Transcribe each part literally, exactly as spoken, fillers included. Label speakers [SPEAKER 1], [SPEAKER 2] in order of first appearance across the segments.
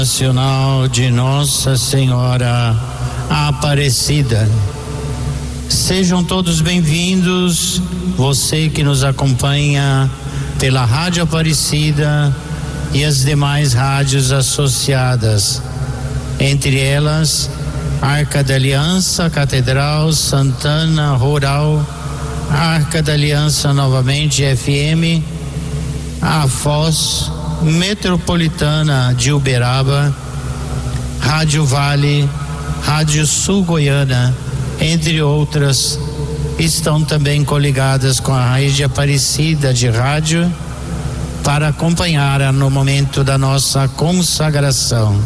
[SPEAKER 1] Nacional de Nossa Senhora Aparecida. Sejam todos bem-vindos, você que nos acompanha pela Rádio Aparecida e as demais rádios associadas, entre elas Arca da Aliança, Catedral, Santana, Rural, Arca da Aliança novamente, F M, a Foz, Metropolitana de Uberaba, Rádio Vale, Rádio Sul Goiana, entre outras, estão também coligadas com a Rede Aparecida de rádio para acompanhar no momento da nossa consagração.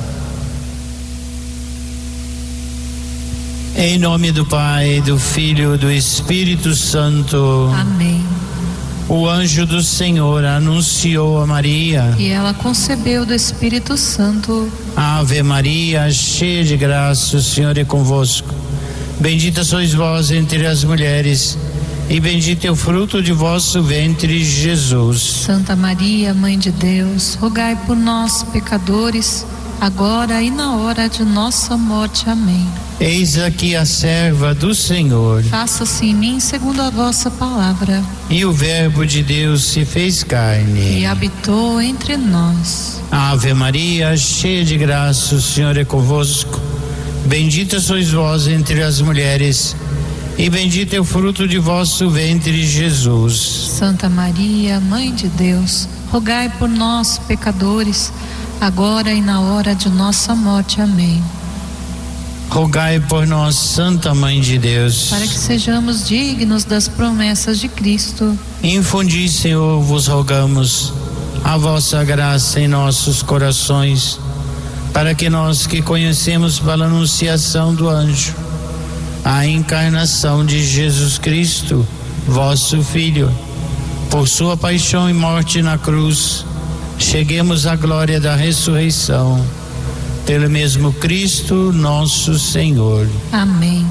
[SPEAKER 1] Em nome do Pai, do Filho e do Espírito Santo.
[SPEAKER 2] Amém.
[SPEAKER 1] O anjo do Senhor anunciou a Maria,
[SPEAKER 2] e ela concebeu do Espírito Santo.
[SPEAKER 1] Ave Maria, cheia de graça, o Senhor é convosco. Bendita sois vós entre as mulheres, e bendito é o fruto de vosso ventre, Jesus.
[SPEAKER 2] Santa Maria, Mãe de Deus, rogai por nós, pecadores, agora e na hora de nossa morte. Amém.
[SPEAKER 1] Eis aqui a serva do Senhor.
[SPEAKER 2] Faça-se em mim segundo a vossa palavra.
[SPEAKER 1] E o Verbo de Deus se fez carne
[SPEAKER 2] e habitou entre nós.
[SPEAKER 1] Ave Maria, cheia de graça, o Senhor é convosco. Bendita sois vós entre as mulheres, e bendito é o fruto de vosso ventre, Jesus.
[SPEAKER 2] Santa Maria, Mãe de Deus, rogai por nós, pecadores, agora e na hora de nossa morte. Amém.
[SPEAKER 1] Rogai por nós, Santa Mãe de Deus,
[SPEAKER 2] para que sejamos dignos das promessas de Cristo.
[SPEAKER 1] Infundi, Senhor, vos rogamos a vossa graça em nossos corações, para que nós que conhecemos pela anunciação do anjo a encarnação de Jesus Cristo, vosso Filho, por sua paixão e morte na cruz, cheguemos à glória da ressurreição. Pelo mesmo Cristo nosso Senhor.
[SPEAKER 2] Amém.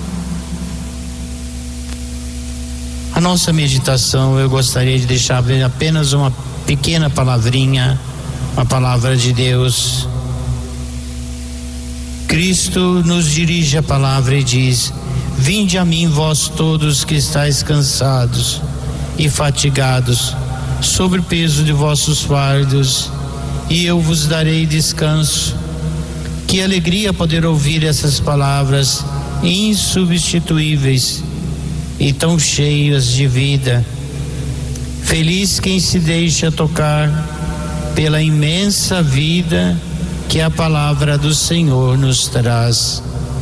[SPEAKER 1] A nossa meditação, eu gostaria de deixar apenas uma pequena palavrinha, uma palavra de Deus. Cristo nos dirige a palavra e diz: vinde a mim, vós todos que estáis cansados e fatigados, sob o peso de vossos fardos, e eu vos darei descanso. Que alegria poder ouvir essas palavras insubstituíveis e tão cheias de vida. Feliz quem se deixa tocar pela imensa vida que a palavra do Senhor nos traz.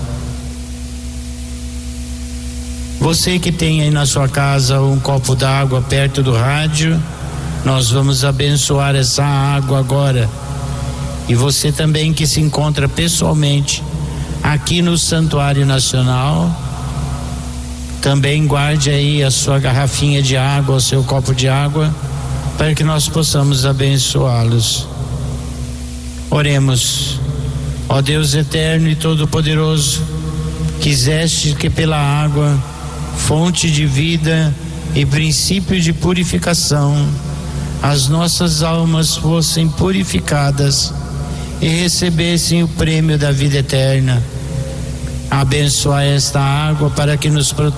[SPEAKER 1] Você que tem aí na sua casa um copo d'água perto do rádio, nós vamos abençoar essa água agora. E você também que se encontra pessoalmente aqui no Santuário Nacional, também guarde aí a sua garrafinha de água, o seu copo de água, para que nós possamos abençoá-los. Oremos. Ó Deus eterno e todo-poderoso, quiseste que pela água, fonte de vida e princípio de purificação, as nossas almas fossem purificadas e recebessem o prêmio da vida eterna. Abençoa esta água para que nos proteja